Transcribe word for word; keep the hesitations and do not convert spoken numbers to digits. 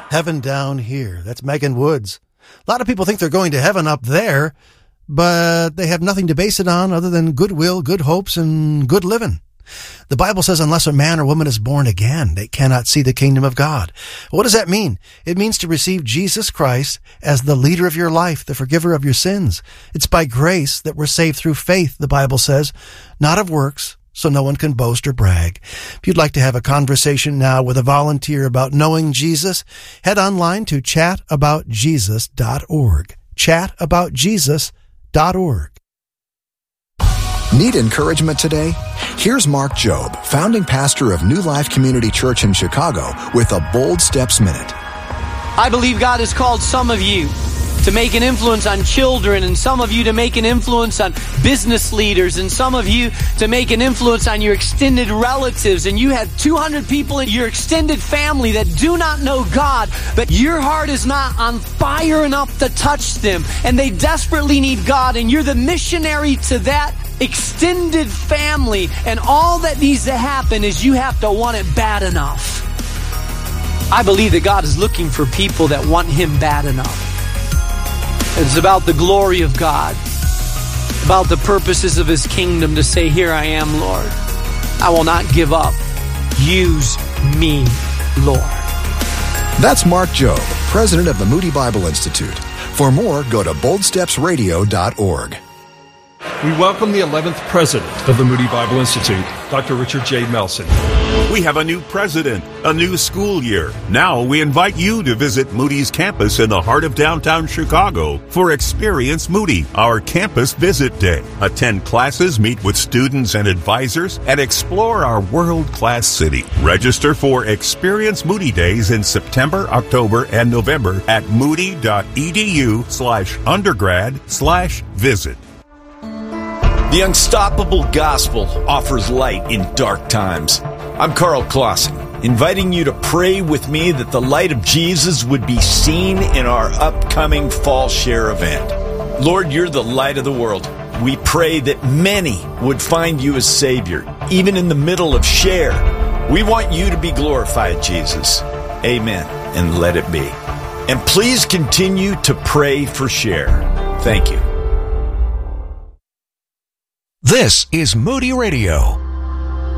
Heaven Down Here. That's Megan Woods. A lot of people think they're going to heaven up there, but they have nothing to base it on other than goodwill, good hopes, and good living. The Bible says unless a man or woman is born again, they cannot see the kingdom of God. What does that mean? It means to receive Jesus Christ as the leader of your life, the forgiver of your sins. It's by grace that we're saved through faith, the Bible says, not of works, so no one can boast or brag. If you'd like to have a conversation now with a volunteer about knowing Jesus, head online to chat about jesus dot org. chat about jesus dot org. Need encouragement today? Here's Mark Jobe, founding pastor of New Life Community Church in Chicago, with a Bold Steps Minute. I believe God has called some of you to make an influence on children, and some of you to make an influence on business leaders, and some of you to make an influence on your extended relatives. And you have two hundred people in your extended family that do not know God, but your heart is not on fire enough to touch them, and they desperately need God, and you're the missionary to that extended family. And all that needs to happen is you have to want it bad enough. I believe that God is looking for people that want Him bad enough. It's about the glory of God, about the purposes of His kingdom, to say, here I am, Lord. I will not give up. Use me, Lord. That's Mark Jobe, president of the Moody Bible Institute. For more, go to bold steps radio dot org. We welcome the eleventh president of the Moody Bible Institute, Doctor Richard J. Melson. We have a new president, a new school year. Now we invite you to visit Moody's campus in the heart of downtown Chicago for Experience Moody, our campus visit day. Attend classes, meet with students and advisors, and explore our world-class city. Register for Experience Moody Days in September, October, and November at moody.edu slash undergrad slash visit. The Unstoppable Gospel offers light in dark times. I'm Carl Clausen, inviting you to pray with me that the light of Jesus would be seen in our upcoming Fall Share event. Lord, you're the light of the world. We pray that many would find you as Savior, even in the middle of Share. We want you to be glorified, Jesus. Amen, and let it be. And please continue to pray for Share. Thank you. This is Moody Radio.